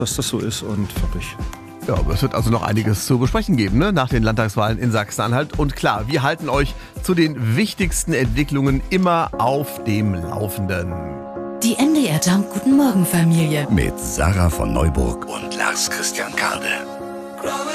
dass das so ist und fertig. Ja, aber es wird also noch einiges zu besprechen geben, ne? Nach den Landtagswahlen in Sachsen-Anhalt. Und klar, wir halten euch zu den wichtigsten Entwicklungen immer auf dem Laufenden. Die NDR Jump Guten Morgen Familie Mit Sarah von Neuburg und Lars Christian Karde.